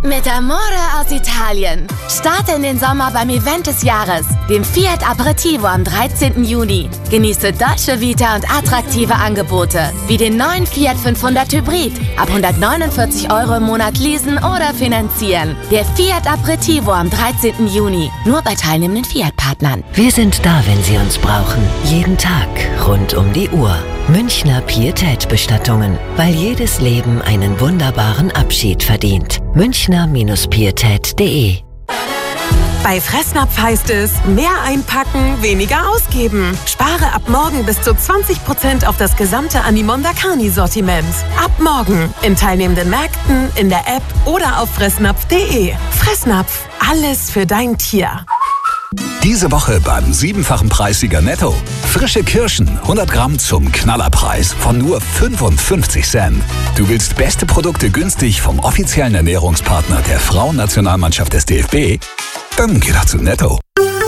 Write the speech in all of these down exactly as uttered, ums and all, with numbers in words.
Mit Amore aus Italien. Starte in den Sommer beim Event des Jahres, dem Fiat Aperitivo am dreizehnten Juni. Genieße Dolce Vita und attraktive Angebote, wie den neuen Fiat fünfhundert Hybrid. Ab hundertneunundvierzig Euro im Monat leasen oder finanzieren. Der Fiat Aperitivo am dreizehnten Juni. Nur bei teilnehmenden Fiat-Partnern. Wir sind da, wenn Sie uns brauchen. Jeden Tag, rund um die Uhr. Münchner Pietät-Bestattungen. Weil jedes Leben einen wunderbaren Abschied verdient. Münchner Pietät punkt de. Bei Fressnapf heißt es, mehr einpacken, weniger ausgeben. Spare ab morgen bis zu zwanzig Prozent auf das gesamte Animonda Carni-Sortiment. Ab morgen in teilnehmenden Märkten, in der App oder auf fressnapf punkt de. Fressnapf, alles für dein Tier. Diese Woche beim siebenfachen Preissieger Netto. Frische Kirschen, hundert Gramm zum Knallerpreis von nur fünfundfünfzig Cent. Du willst beste Produkte günstig vom offiziellen Ernährungspartner der Frauennationalmannschaft des D F B? Dann geh doch zu Netto.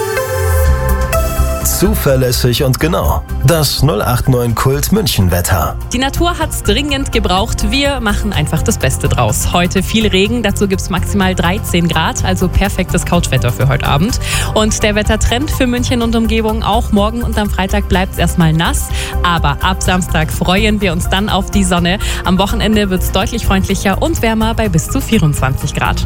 Zuverlässig und genau. Das null acht neun Kult München Wetter. Die Natur hat's dringend gebraucht. Wir machen einfach das Beste draus. Heute viel Regen, dazu gibt's maximal dreizehn Grad, also perfektes Couchwetter für heute Abend. Und der Wettertrend für München und Umgebung auch. Morgen und am Freitag bleibt's erstmal nass, aber ab Samstag freuen wir uns dann auf die Sonne. Am Wochenende wird's deutlich freundlicher und wärmer bei bis zu vierundzwanzig Grad.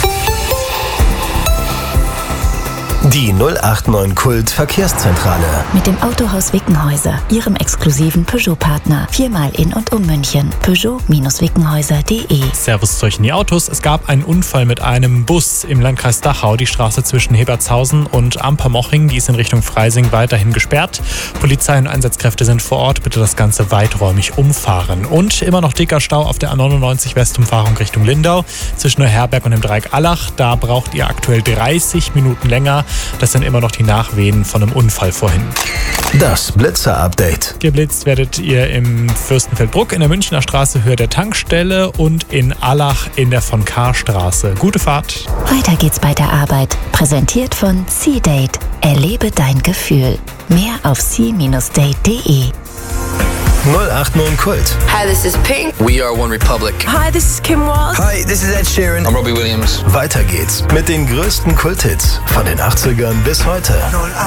Die null acht neun Kult Verkehrszentrale. Mit dem Autohaus Wickenhäuser, Ihrem exklusiven Peugeot-Partner. Viermal in und um München. Peugeot Wickenhäuser punkt de. Servus zu euch in die Autos. Es gab einen Unfall mit einem Bus im Landkreis Dachau. Die Straße zwischen Hebertshausen und Ampermoching, die ist in Richtung Freising weiterhin gesperrt. Polizei und Einsatzkräfte sind vor Ort. Bitte das Ganze weiträumig umfahren. Und immer noch dicker Stau auf der A neunundneunzig Westumfahrung Richtung Lindau. Zwischen Neuherberg und dem Dreieck Allach. Da braucht ihr aktuell dreißig Minuten länger. Das sind immer noch die Nachwehen von einem Unfall vorhin. Das Blitzer-Update. Geblitzt werdet ihr im Fürstenfeldbruck in der Münchner Straße Höhe der Tankstelle und in Allach in der von Kahr-Straße. Gute Fahrt. Weiter geht's bei der Arbeit. Präsentiert von C-Date. Erlebe dein Gefühl. Mehr auf c Bindestrich date punkt de. null acht neun Kult. Hi, this is Pink. We are One Republic. Hi, this is Kim Walsh. Hi, this is Ed Sheeran. I'm Robbie Williams. Weiter geht's mit den größten Kulthits von den achtzigern bis heute.